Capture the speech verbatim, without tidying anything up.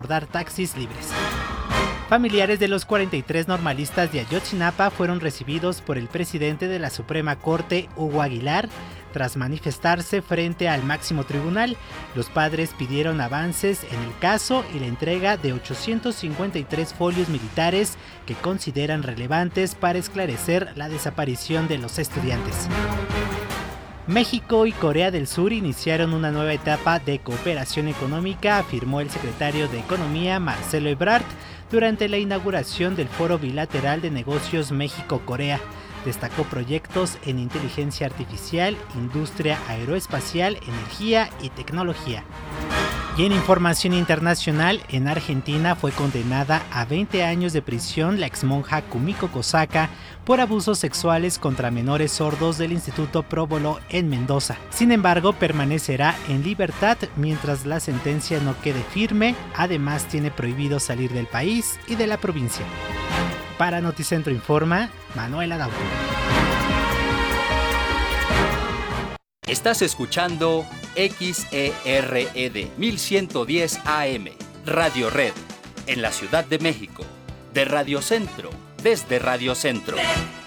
abordar taxis libres. Familiares de los cuarenta y tres normalistas de Ayotzinapa fueron recibidos por el presidente de la Suprema Corte, Hugo Aguilar, tras manifestarse frente al máximo tribunal. Los padres pidieron avances en el caso y la entrega de ochocientos cincuenta y tres folios militares que consideran relevantes para esclarecer la desaparición de los estudiantes. México y Corea del Sur iniciaron una nueva etapa de cooperación económica, afirmó el secretario de Economía, Marcelo Ebrard, durante la inauguración del Foro Bilateral de Negocios México-Corea. Destacó proyectos en inteligencia artificial, industria aeroespacial, energía y tecnología. Y en información internacional, en Argentina fue condenada a veinte años de prisión la exmonja Kumiko Kosaka por abusos sexuales contra menores sordos del Instituto Próbolo en Mendoza. Sin embargo, permanecerá en libertad mientras la sentencia no quede firme. Además, tiene prohibido salir del país y de la provincia. Para Noticentro Informa, Manuel Adauto. Estás escuchando X E R E D mil ciento diez A M, Radio Red, en la Ciudad de México, de Radio Centro, desde Radio Centro.